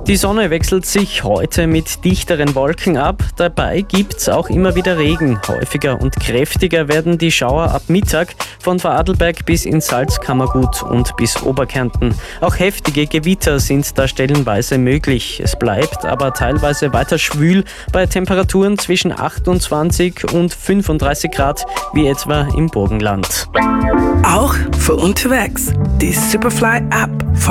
Die Sonne wechselt sich heute mit dichteren Wolken ab. Dabei gibt's auch immer wieder Regen. Häufiger und kräftiger werden die Schauer ab Mittag von Vorarlberg bis ins Salzkammergut und bis Oberkärnten. Auch heftige Gewitter sind da stellenweise möglich. Es bleibt aber teilweise weiter schwül bei Temperaturen zwischen 28 und 35 Grad, wie etwa im Burgenland. Auch für unterwegs. Die Superfly App